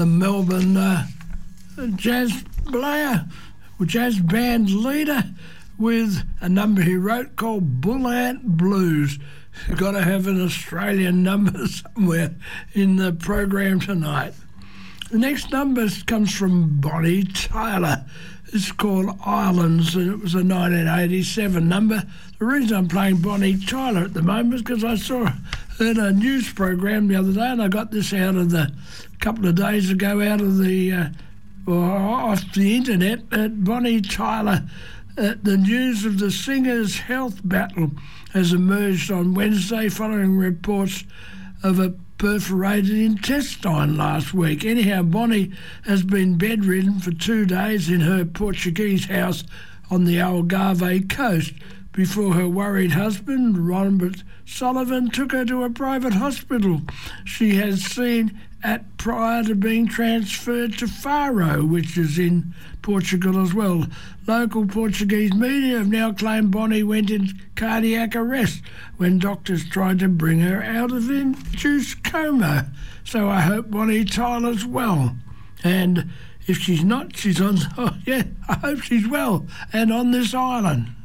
the Melbourne jazz player, jazz band leader, with a number he wrote called Bull Ant Blues. You've got to have an Australian number somewhere in the program tonight. The next number comes from Bonnie Tyler. It's called Islands, and it was a 1987 number. The reason I'm playing Bonnie Tyler at the moment is because I heard a news program the other day, and I got this couple of days ago out of off the internet. Bonnie Tyler, the news of the singer's health battle has emerged on Wednesday following reports of a perforated intestine last week. Anyhow, Bonnie has been bedridden for 2 days in her Portuguese house on the Algarve coast before her worried husband, Robert Sullivan, took her to a private hospital she has seen at prior to being transferred to Faro, which is in Portugal as well. Local Portuguese media have now claimed Bonnie went in cardiac arrest when doctors tried to bring her out of induced coma. So I hope Bonnie Tyler's well. And if she's not, she's on... Oh, yeah, I hope she's well and on this island.